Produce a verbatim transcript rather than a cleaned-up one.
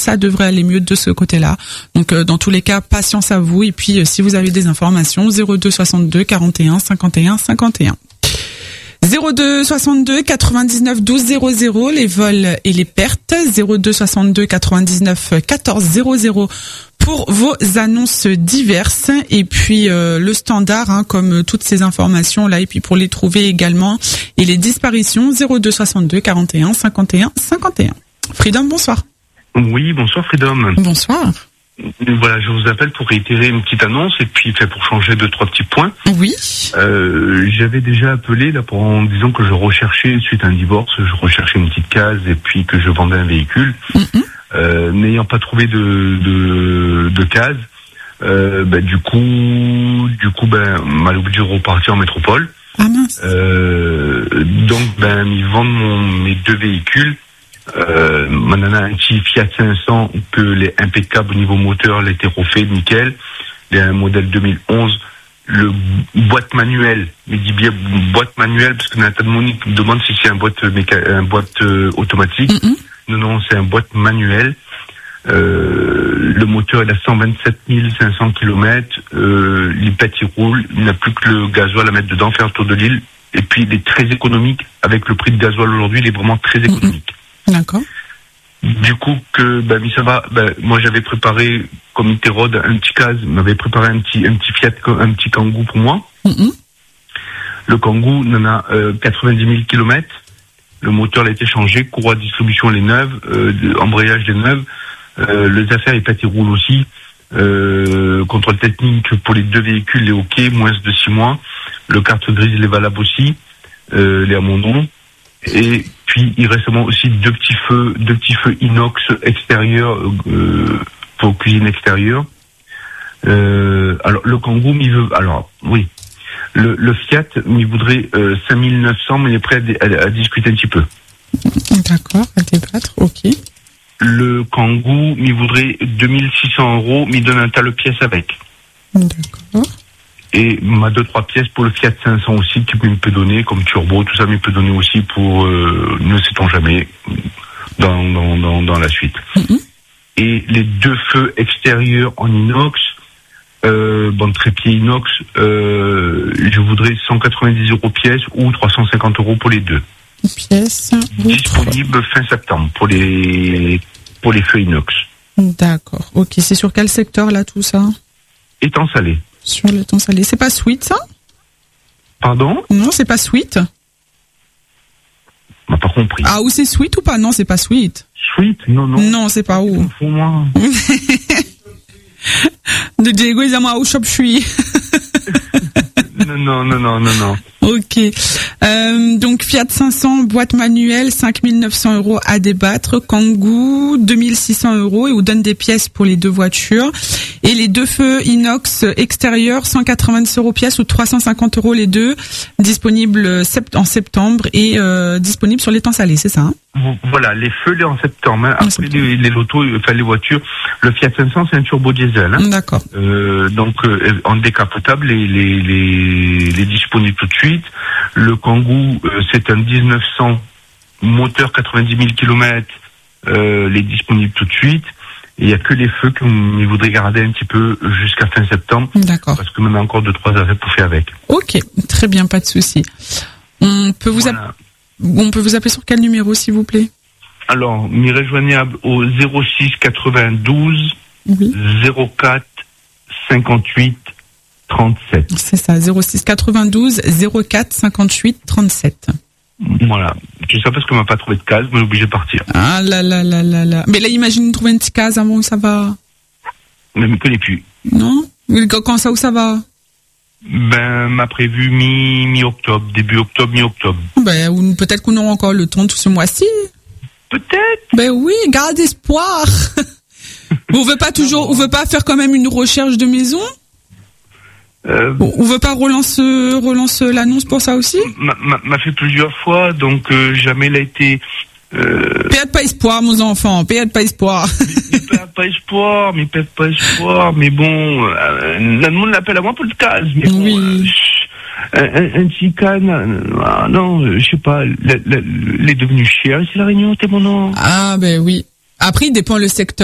ça devrait aller mieux de ce côté-là. Donc euh, dans tous les cas, patience à vous. Et puis euh, si vous avez des informations, zéro deux soixante-deux quarante et un cinquante et un cinquante et un. zéro deux soixante-deux quatre-vingt-dix-neuf douze zéro zéro, les vols et les pertes. zéro deux soixante-deux quatre-vingt-dix-neuf quatorze zéro zéro pour vos annonces diverses. Et puis euh, le standard, hein, comme toutes ces informations là, et puis pour les trouver également, et les disparitions, zéro deux soixante-deux quarante et un cinquante et un cinquante et un. Freedom, bonsoir. Oui, bonsoir Freedom. Bonsoir. Voilà, je vous appelle pour réitérer une petite annonce et puis fait pour changer deux trois petits points. Oui. Euh, j'avais déjà appelé là pour en disant que je recherchais suite à un divorce, je recherchais une petite case et puis que je vendais un véhicule. Mm-hmm. Euh, n'ayant pas trouvé de de, de case, euh, bah, du coup, du coup, ben, m'a obligé de repartir en métropole. Ah mince. Euh, donc, ben, ils vendent mon, mes deux véhicules. Euh, on en a un petit Fiat cinq cents que les impeccable au niveau moteur, il a été refait, nickel. Il y a un modèle deux mille onze, le boîte manuelle, mais dit bien boîte manuelle parce que Nathan Monique me demande si c'est un boîte méca- un boîte euh, automatique. Mm-hmm. Non, non, c'est un boîte manuelle. Euh, le moteur il a cent vingt-sept mille cinq cents kilomètres. Euh, les pètes il roule, il n'a plus que le gasoil à mettre dedans, faire un tour de l'île. Et puis il est très économique avec le prix de gasoil aujourd'hui, il est vraiment très économique. Mm-hmm. D'accord. Du coup que ben ça va, ben moi j'avais préparé comme Interrod un petit case, m'avait préparé un petit un petit Fiat, un petit Kangoo pour moi. Mm-hmm. Le Kangoo en a euh, quatre-vingt-dix mille kilomètres. Le moteur a été changé, courroie de distribution les neuves, euh, embrayage les neuves. Euh, les affaires et pètes roulent aussi. Euh, contrôle technique pour les deux véhicules, les OK, moins de six mois. Le carte grise il est valable aussi, euh, il est à mon nom. Et puis il reste aussi deux petits feux, deux petits feux inox extérieurs euh, pour cuisine extérieure. Euh, alors le Kangoo, il veut, alors oui, le, le Fiat, il voudrait euh, cinq mille neuf cents, mais il est prêt à, à, à discuter un petit peu. D'accord, à débattre, ok. Le Kangoo, il voudrait deux mille six cents euros, mais il donne un tas de pièces avec. D'accord. Et m'a deux trois pièces pour le Fiat cinq cents aussi qu'il me peut donner comme turbo, tout ça, mais il peut donner aussi pour euh, ne sait-on jamais dans dans dans, dans la suite. Mm-hmm. Et les deux feux extérieurs en inox, euh, bon trépied inox, euh, je voudrais cent quatre-vingt-dix euros pièce ou trois cent cinquante euros pour les deux. Pièces. Disponible fin septembre pour les pour les feux inox. D'accord. Ok. C'est sur quel secteur là tout ça? Étang Salé. Sur le temps salé. C'est pas Sweet, ça? Pardon? Non, c'est pas Sweet. On n'a pas compris. Ah, ou c'est Sweet ou pas? Non, c'est pas Sweet. Sweet? Non, non. Non, c'est pas où? Pour moi. De Diego, ils ont au shop, je suis. Non, non, non, non, non, non. Ok. Euh, donc Fiat cinq cents, boîte manuelle, cinq mille neuf cents euros à débattre. Kangoo, deux mille six cents euros et on donne des pièces pour les deux voitures. Et les deux feux inox extérieurs, cent quatre-vingt-dix euros pièce ou trois cent cinquante euros les deux, disponibles sept- en septembre et euh, disponibles sur les temps salés, c'est ça, hein? Voilà, les feux, les en septembre. Hein. Après, les, les lotos, enfin les voitures, le Fiat cinq cents, c'est un turbo diesel. Hein. D'accord. Euh, donc, euh, en décapotable, les, les, les, les disponibles tout de suite. Le Kangoo, euh, c'est un dix-neuf cents, moteur quatre-vingt-dix mille kilomètres, euh, les disponibles tout de suite. Il n'y a que les feux qu'on voudrait garder un petit peu jusqu'à fin septembre. D'accord. Parce que maintenant encore deux, trois affaires pour faire avec. Ok, très bien, pas de souci. On peut vous voilà. app- on peut vous appeler sur quel numéro, s'il vous plaît? Alors, m'y rejoignable au zéro six quatre-vingt-douze oui. zéro quatre cinquante-huit trente-sept. C'est ça, zéro six quatre-vingt-douze zéro quatre cinquante-huit trente-sept. Voilà. Tout ça parce qu'on m'a pas trouvé de case, mais obligé de partir. Ah là là là là là. Mais là, imagine trouver une petite case avant où ça va. Mais je ne me connais plus. Non? Quand ça, où ça va? Ben, m'a prévu mi, mi-octobre, début octobre, mi-octobre. Ben, ou peut-être qu'on aura encore le temps tout ce mois-ci. Peut-être. Ben oui, garde espoir. On veut pas toujours, on veut pas faire quand même une recherche de maison? Euh, on veut pas relance relance l'annonce pour ça aussi? M'a, m'a fait plusieurs fois, donc euh, jamais il a été. Euh... Perdez pas espoir, mon enfant. Perdez pas espoir. Mais, mais perdez pas espoir, mais perdez pas espoir. Mais bon, euh, tout le monde l'appelle à moi pour le case. Mais bon, oui. euh, un, un petit canne, euh, non, je sais pas. Il est devenu cher ici la Réunion, t'es mon nom. Ah ben oui. Après, il dépend le secteur.